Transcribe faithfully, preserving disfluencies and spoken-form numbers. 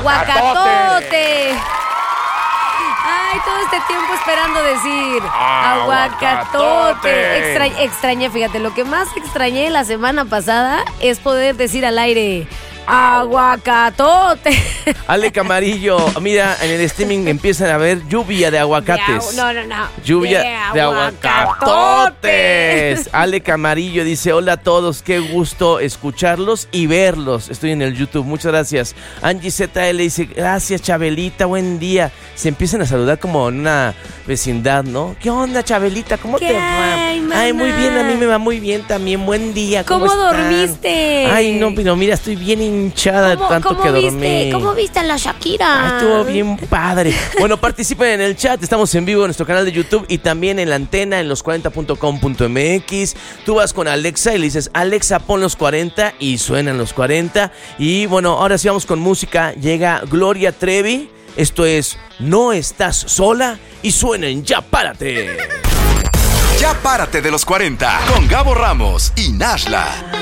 Aguacatote. Ay, todo este tiempo esperando decir aguacatote. Extra, extrañé, fíjate, lo que más extrañé la semana pasada es poder decir al aire aguacatote. Ale Camarillo, mira, en el streaming empiezan a ver lluvia de aguacates. De agu- no, no, no. Lluvia de, de aguacatotes. Ale Camarillo dice, hola a todos, qué gusto escucharlos y verlos. Estoy en el YouTube, muchas gracias. Angie Z L dice, gracias Chabelita, buen día. Se empiezan a saludar como en una vecindad, ¿no? ¿Qué onda, Chabelita? ¿Cómo ¿Qué te va? hay, maná? Ay, muy bien, a mí me va muy bien también. Buen día, ¿cómo, ¿Cómo están? dormiste? Ay, no, pero mira, estoy bien hinchada de ¿Cómo, tanto cómo que viste? dormí. ¿Cómo viste a la Shakira? Ay, estuvo bien padre. Bueno, participen en el chat. Estamos en vivo en nuestro canal de YouTube y también en la antena en los cuarenta punto com punto m x. Tú vas con Alexa y le dices, Alexa, pon los cuarenta y suenan los cuarenta. Y bueno, ahora sí vamos con música. Llega Gloria Trevi. Esto es No Estás Sola y suenen Ya Párate. Ya Párate de los cuarenta con Gabo Ramos y Nashla.